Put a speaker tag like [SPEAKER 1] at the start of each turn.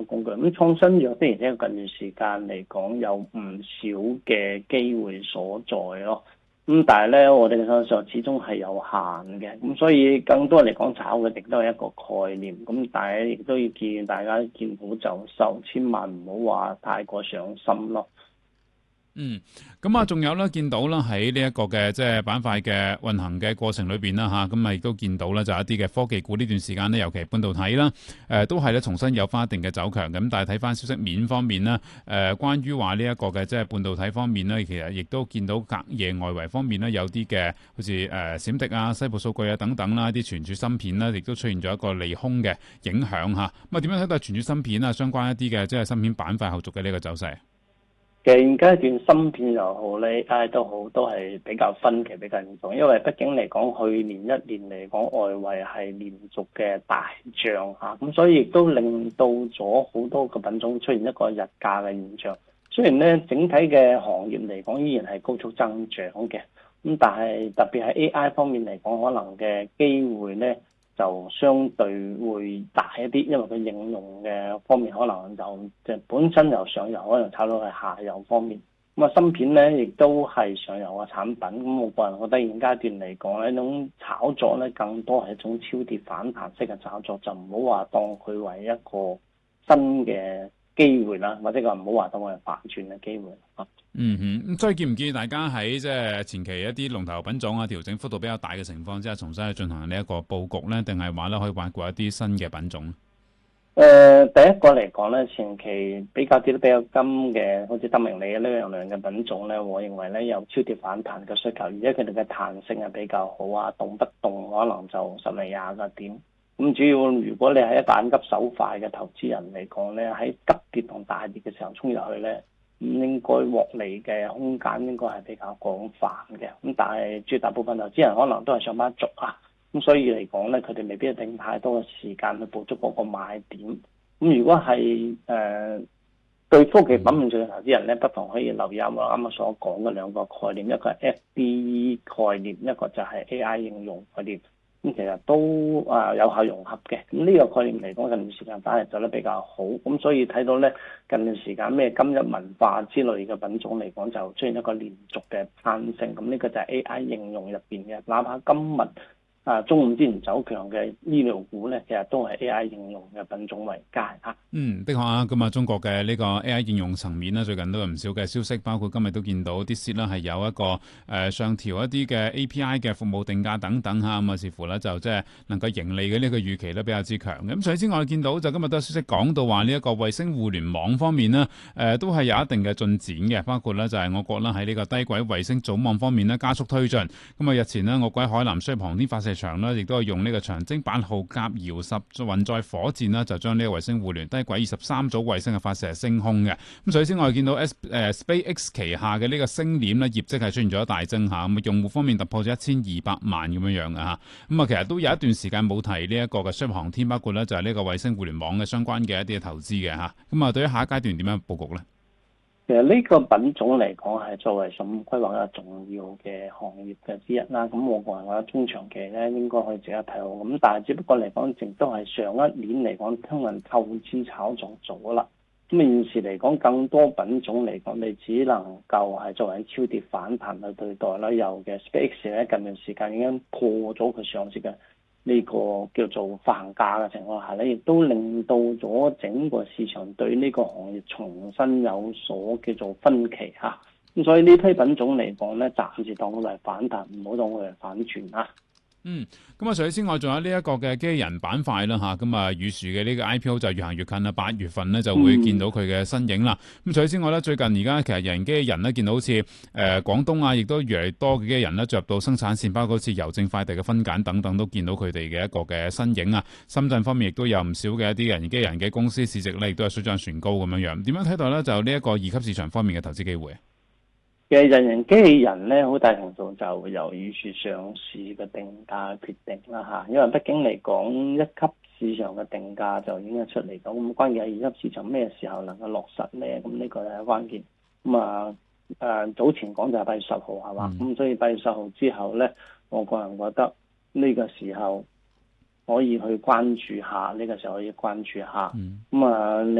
[SPEAKER 1] 嘅工具。咁創新藥的而且確近段時間嚟講有唔少嘅機會所在咯。咁但係咧，我哋嘅創新藥始終係有限嘅，咁所以更多嚟講炒嘅亦都係一個概念。咁但係亦都要建議大家見好就收，千萬唔好話太過上心咯。
[SPEAKER 2] 咁啊，仲有咧，見到啦喺呢一個嘅即係板塊嘅運行嘅過程裏邊啦嚇，咁啊亦都見到咧就一啲嘅科技股呢段時間呢，尤其係半導體啦，都係咧重新有翻一定嘅走強。咁但係睇翻消息面方面呢，關於話呢一個嘅即係半導體方面呢，其實亦都見到隔夜外圍方面呢，有啲嘅好似閃迪啊、西部數據啊等等啦，啲存儲芯片啦，亦都出現咗一個利空嘅影響嚇。咁啊點樣睇到存儲芯片啊相關一啲嘅即係芯片板塊後續嘅呢個走勢？
[SPEAKER 1] 其實現階段芯片又好咧，AI 都好，都係比較分歧比較嚴重，因為畢竟嚟講，去年一年嚟講，外圍係連續嘅大漲嚇，咁所以亦都令到咗好多個品種出現一個日價嘅現象。雖然咧整體嘅行業嚟講依然係高速增長嘅，咁但係特別係 AI 方面嚟講，可能嘅機會咧就相對會大一啲，因為佢應用嘅方面可能就本身由上游可能炒到係下游方面。咁啊，芯片咧亦都係上游嘅產品。咁我個人覺得現階段嚟講呢，呢種炒作咧更多係一種超跌反彈式嘅炒作，就唔好話當佢為一個新嘅機會啦，或者個唔好話當佢係反轉嘅機會啊。
[SPEAKER 2] 咁所以建唔建議大家喺即係前期一啲龍頭品種啊調整幅度比較大嘅情況之下，重新去進行呢一個佈局咧，定係話咧可以挖掘一啲新嘅品種？
[SPEAKER 1] 第一個嚟講咧，前期比較跌得比較金嘅，好似德明利呢樣量嘅品種咧，我認為咧有超跌反彈嘅需求，而且佢哋嘅彈性係比較好啊，動不動可能就10釐20個點。咁主要如果你係一個眼急手快嘅投資人嚟講咧，喺急跌同大跌嘅時候衝入去咧，咁應該獲利嘅空間應該係比較廣泛嘅。咁但係絕大部分投資人可能都係上班族啊。咁所以嚟講咧，佢哋未必一定太多嘅時間去捕捉嗰個買點。咁如果係對科技感興趣嘅投資人咧，不妨可以留意下我啱啱所講嘅兩個概念，一個係 FDE 概念，一個就係 AI 應用概念。咁其實都有效融合嘅。咁呢個概念嚟講，近段時間反而走得比較好。咁所以睇到咧，近段時間咩今日文化之類嘅品種嚟講，就出現一個連續嘅攀升。咁呢個就係 AI 應用入邊嘅，哪怕今日中午之前走強嘅醫療股咧，其實都係 AI 應用嘅品種為佳嚇。
[SPEAKER 2] 的確啊，咁啊，中國嘅呢個 AI 應用層面咧，最近都有唔少嘅消息，包括今日都見到啲 SEED 啦係有一個上調一啲嘅 API 嘅服務定價等等嚇，咁啊，似乎咧就即係能夠盈利嘅呢個預期咧比較之強嘅。咁除此之外，見到就今日都有消息講到話呢一個衛星互聯網方面呢，都係有一定嘅進展嘅，包括咧就係我國啦喺呢個低軌衛星組網方面呢加速推進。咁啊，日前呢，我國喺海南商業航天發射場呢，亦都係用呢個長征8號甲遙10運載火箭呢，就將呢個衛星互聯低軌23組衛星嘅發射升空嘅。咁除此之外，見到SpaceX 旗下嘅呢個星鏈呢，業績係出現咗大增嚇，咁用戶方面突破咗1200萬咁樣嘅嚇。咁啊，其實都有一段時間冇提呢一個嘅商業航天，包括咧就係呢個衛星互聯網嘅相關嘅一啲嘅投資嘅嚇。咁啊，對於下一階段點樣佈局咧？
[SPEAKER 1] 其實呢個品種嚟講係作為15規劃一個重要嘅行業嘅之一啦。咁我個人覺得中長期咧應該可以值得睇好。咁但係只不過嚟講，亦都係上一年嚟講聽聞透支炒作咗啦。咁現時嚟講，更多品種嚟講，你只能夠係作為超跌反彈去對待啦。有嘅 SpaceX 咧近段時間已經破咗佢上市嘅呢個叫做發行價嘅情況下咧，亦都令到咗整個市場對呢個行業重新有所叫做分歧嚇。咁所以呢批品種嚟講咧，暫時當佢為反彈，唔好當佢為反轉啊。
[SPEAKER 2] 咁啊，除此之外，仲有呢一個嘅機器人板塊啦嚇，咁啊，宇樹嘅呢個 IPO 就越行越近啦，8月份呢就會見到佢嘅身影啦。咁除此之外咧，最近而家其實人機器人呢，見到好似廣東啊，亦都越嚟越多嘅機器人呢進入到生產線，包括好似郵政快遞嘅分揀等等，都見到佢哋嘅一個嘅身影啊。深圳方面亦都有唔少嘅一啲人機器人嘅公司市值咧，亦都係水漲船高咁樣樣。點樣睇待咧？就呢一個二級市場方面嘅投資機會？
[SPEAKER 1] 嘅人形機器人咧，好大程度就由宇樹上市嘅定價決定啦嚇，因為畢竟嚟講，一級市場嘅定價就已經出嚟咗，咁關鍵係二級市場咩時候能夠落實咧？咁呢個係關鍵。咁早前講就係8月10號係嘛？咁所以8月10號之後咧，我個人覺得呢個時候可以去關注下，呢個時候可以關注下。另